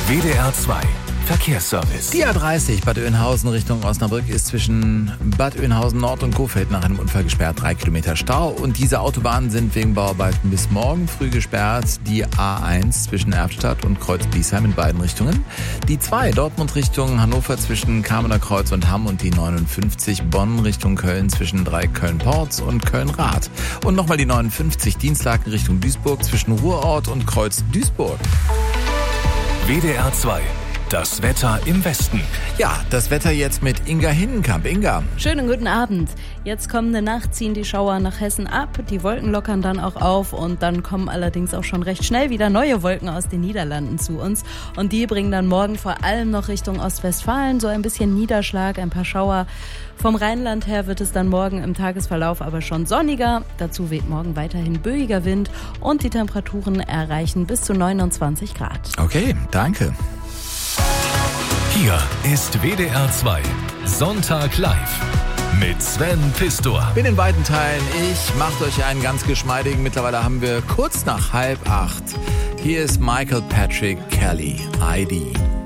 WDR 2 Verkehrsservice. Die A30 Bad Oeynhausen Richtung Osnabrück ist zwischen Bad Oeynhausen Nord und Kohfeldt nach einem Unfall gesperrt. 3 Kilometer Stau. Und diese Autobahnen sind wegen Bauarbeiten bis morgen früh gesperrt. Die A1 zwischen Erftstadt und Kreuz-Biesheim in beiden Richtungen. Die 2 Dortmund Richtung Hannover zwischen Kamener Kreuz und Hamm und die 59 Bonn Richtung Köln zwischen 3 Köln-Porz und Köln-Rath. Und nochmal die 59 Dienstlaken Richtung Duisburg zwischen Ruhrort und Kreuz Duisburg. WDR 2. Das Wetter im Westen. Ja, das Wetter jetzt mit Inga Hinnenkamp. Inga. Schönen guten Abend. Jetzt kommende Nacht ziehen die Schauer nach Hessen ab. Die Wolken lockern dann auch auf und dann kommen allerdings auch schon recht schnell wieder neue Wolken aus den Niederlanden zu uns. Und die bringen dann morgen vor allem noch Richtung Ostwestfalen so ein bisschen Niederschlag, ein paar Schauer. Vom Rheinland her wird es dann morgen im Tagesverlauf aber schon sonniger. Dazu weht morgen weiterhin böiger Wind und die Temperaturen erreichen bis zu 29 Grad. Okay, danke. Hier ist WDR 2 Sonntag live mit Sven Pistor. Bin in weiten Teilen. Ich mache euch einen ganz geschmeidigen. Mittlerweile haben wir kurz nach 7:30. Hier ist Michael Patrick Kelly, ID.